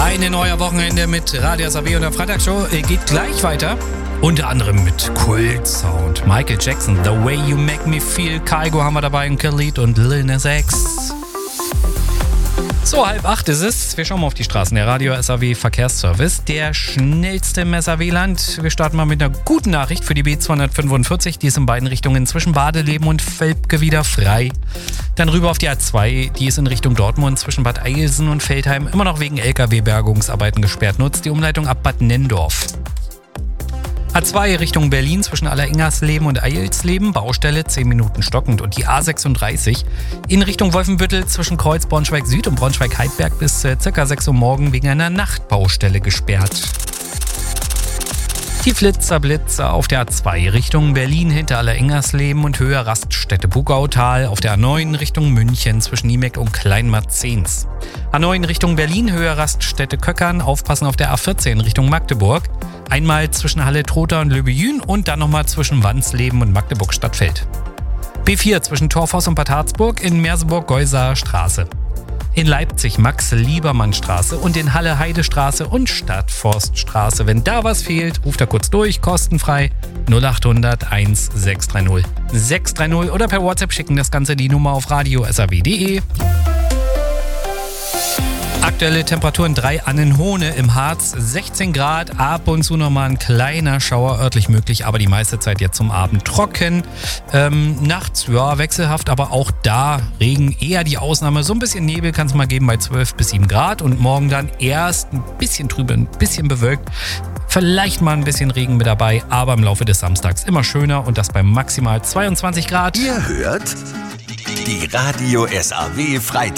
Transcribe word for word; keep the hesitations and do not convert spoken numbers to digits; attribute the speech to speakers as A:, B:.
A: Ein neuer Wochenende mit Radio S A W und der Freitagsshow geht gleich weiter. Unter anderem mit Kult-Sound. Michael Jackson, The Way You Make Me Feel. Kygo haben wir dabei, ein Khalid und Lil Nas X. So, halb acht ist es. Wir schauen mal auf die Straßen. Der Radio S A W Verkehrsservice, der schnellste im S A W-Land. Wir starten mal mit einer guten Nachricht für die B zweihundertfünfundvierzig. Die ist in beiden Richtungen zwischen Badeleben und Velpke wieder frei. Dann rüber auf die A zwei. Die ist in Richtung Dortmund zwischen Bad Eilsen und Veltheim immer noch wegen L K W-Bergungsarbeiten gesperrt. Nutzt die Umleitung ab Bad Nenndorf. A zwei Richtung Berlin zwischen Alleringers-Leben und Eilsleben, Baustelle zehn Minuten stockend. Und die A sechsunddreißig in Richtung Wolfenbüttel zwischen Kreuz Braunschweig Süd und Braunschweig-Heidberg bis äh, ca. sechs Uhr morgen wegen einer Nachtbaustelle gesperrt. Die Flitzer-Blitzer auf der A zwei Richtung Berlin hinter Alleringers-Leben und Höhe Raststätte Bugautal. Auf der A neun Richtung München zwischen Niemeck und Kleinmarzens. A neun Richtung Berlin, Höhe Raststätte Köckern. Aufpassen auf der A vierzehn Richtung Magdeburg. Einmal zwischen Halle-Trotha und Löbejün und dann nochmal zwischen Wandsleben und Magdeburg-Stadtfeld. B vier zwischen Torfhaus und Bad Harzburg in Merseburg-Geusaer Straße. In Leipzig Max-Liebermann-Straße und in Halle-Heide-Straße und Stadtforststraße. Wenn da was fehlt, ruft da kurz durch, kostenfrei null acht hundert eins sechs drei null sechs drei null oder per WhatsApp schicken das Ganze die Nummer auf radio s a w punkt d e. Aktuelle Temperaturen drei Annenhohne im Harz, sechzehn Grad, ab und zu nochmal ein kleiner Schauer örtlich möglich, aber die meiste Zeit jetzt zum Abend trocken. Ähm, nachts, ja, wechselhaft, aber auch da Regen eher die Ausnahme. So ein bisschen Nebel kann es mal geben bei zwölf bis sieben Grad und morgen dann erst ein bisschen trübe, ein bisschen bewölkt. Vielleicht mal ein bisschen Regen mit dabei, aber im Laufe des Samstags immer schöner und das bei maximal zweiundzwanzig Grad.
B: Ihr hört die Radio S A W Freitag.